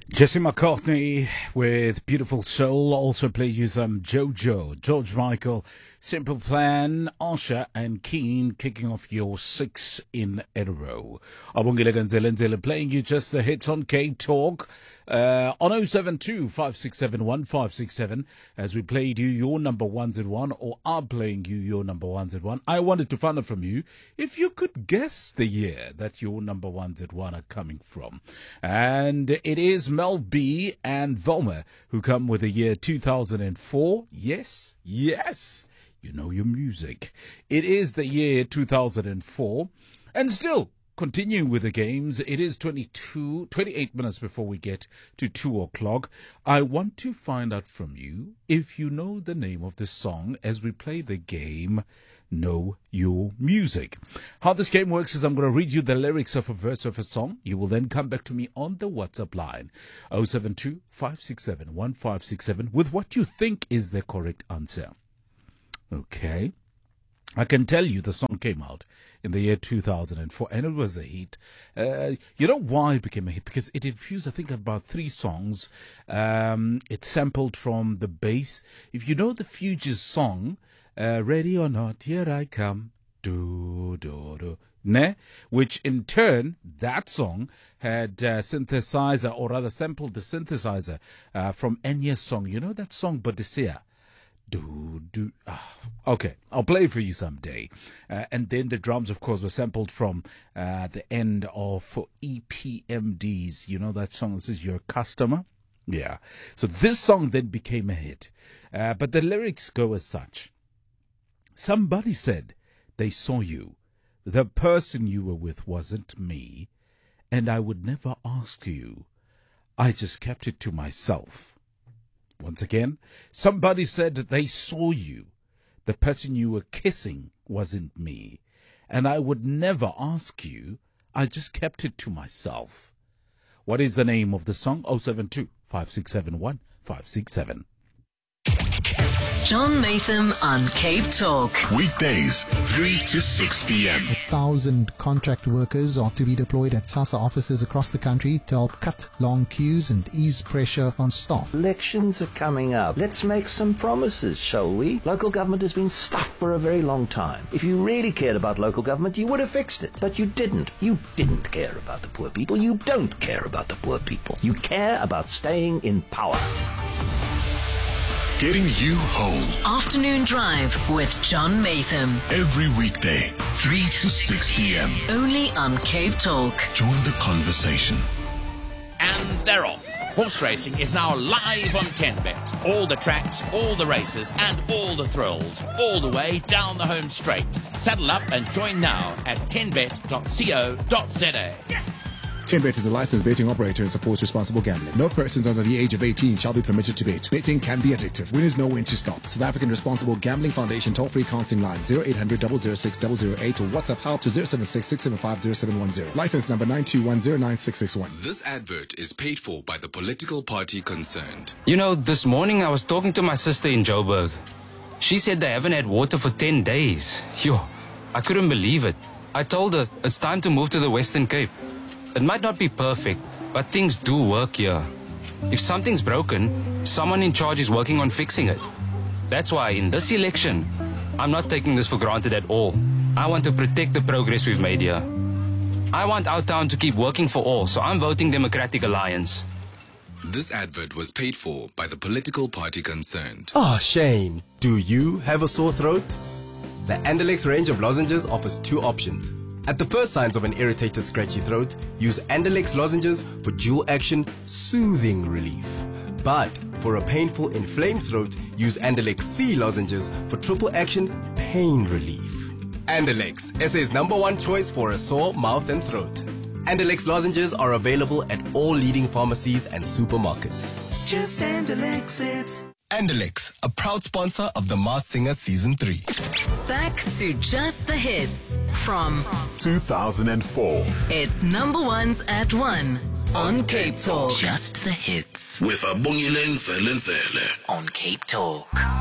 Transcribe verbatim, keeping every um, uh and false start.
Jesse McCartney with Beautiful Soul. Also played you some JoJo, George Michael, Simple Plan, Usher and Keen kicking off your six in a row. Abongile Ganzelenzele playing you just the hits on Cape Talk uh, on oh seven two, five six seven, one five six seven as we played you your number ones at one or are playing you your number ones at one. I wanted to find out from you if you could guess the year that your number ones at one are coming from. And it is Mel B and Velma who come with the year two thousand four. Yes, yes, you know your music. It is the year two thousand four. And still, continuing with the games, it is twenty-two, twenty-eight minutes before we get to two o'clock. I want to find out from you if you know the name of the song as we play the game Know Your Music. How this game works is I'm going to read you the lyrics of a verse of a song. You will then come back to me on the WhatsApp line oh seven two, five six seven, one five six seven with what you think is the correct answer. Okay. I can tell you the song came out in the year two thousand four and it was a hit. Uh, you know why it became a hit? Because it infused, I think, about three songs. Um, it sampled from the bass. If you know the Fugees song, uh, Ready or Not, Here I Come, do, do, do, ne? Which in turn, that song had uh, synthesizer, or rather sampled the synthesizer uh, from Enya's song. You know that song, Bodicea? Do, do. Oh, okay, I'll play it for you someday. Uh, and then the drums, of course, were sampled from uh, the end of E P M Ds. You know that song that says Your Customer? Yeah. So this song then became a hit. Uh, but the lyrics go as such. Somebody said they saw you. The person you were with wasn't me. And I would never ask you. I just kept it to myself. Once again, somebody said that they saw you. The person you were kissing wasn't me. And I would never ask you. I just kept it to myself. What is the name of the song? oh seven two, five six seven, one five six seven. John Maytham on Cape Talk. Weekdays, three to six p.m. A thousand contract workers are to be deployed at SASSA offices across the country to help cut long queues and ease pressure on staff. Elections are coming up. Let's make some promises, shall we? Local government has been stuffed for a very long time. If you really cared about local government, you would have fixed it. But you didn't. You didn't care about the poor people. You don't care about the poor people. You care about staying in power. Getting you home. Afternoon Drive with John Maytham. Every weekday, three to six p.m. Only on Cape Talk. Join the conversation. And they're off. Horse racing is now live on ten bet. All the tracks, all the races, and all the thrills, all the way down the home straight. Saddle up and join now at ten bet dot co dot za. ten bet is a licensed betting operator and supports responsible gambling. No persons under the age of eighteen shall be permitted to bet. Betting can be addictive. Winners know when to stop. South African Responsible Gambling Foundation toll-free counseling line zero eight hundred, double oh six, double oh eight or WhatsApp help to zero seven six, six seven five, zero seven one zero. License number nine two one zero nine six six one. This advert is paid for by the political party concerned. You know, this morning I was talking to my sister in Joburg. She said they haven't had water for ten days. Yo, I couldn't believe it. I told her it's time to move to the Western Cape. It might not be perfect, but things do work here. If something's broken, someone in charge is working on fixing it. That's why in this election, I'm not taking this for granted at all. I want to protect the progress we've made here. I want our town to keep working for all, so I'm voting Democratic Alliance. This advert was paid for by the political party concerned. Ah, Shane, do you have a sore throat? The Andalex range of lozenges offers two options. At the first signs of an irritated, scratchy throat, use Andalex lozenges for dual-action soothing relief. But for a painful, inflamed throat, use Andalex C lozenges for triple-action pain relief. Andalex, S A's number one choice for a sore mouth and throat. Andalex lozenges are available at all leading pharmacies and supermarkets. It's just Andalex it. Andalex, a proud sponsor of The Masked Singer Season three. Back to just the hits from two thousand four. It's number ones at one on Cape Talk. Just the hits. With Abongile Nzelenzele on Cape Talk.